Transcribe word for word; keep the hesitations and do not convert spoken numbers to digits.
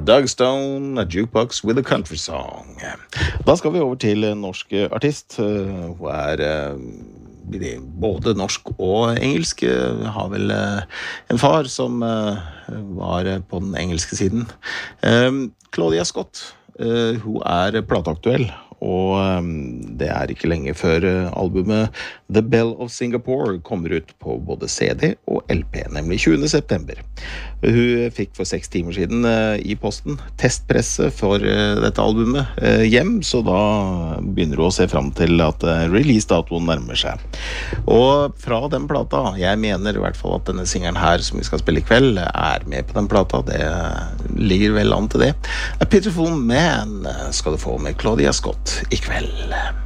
Doug Stone, A Jukebox with a Country Song. Da skal vi over til en norsk artist. Hun er både norsk og engelsk. Har vel en far som var på den engelske siden. Claudia Scott, hun er plateaktuell. Og det er ikke lenge før albumet The Belle of Singapore kommer ut på både C D og L P, nemlig tjuende september. Hun fikk for seks timer siden i posten testpresse for dette albumet hjem, så da begynner hun å se frem til at release-datoen nærmer seg. Og fra den plata, jeg mener i hvert fall at denne singeren her som vi skal spille i kveld, er med på den plata, det ligger vel an til det. A Pitiful Man skal du få med Claudia Scott i kveld.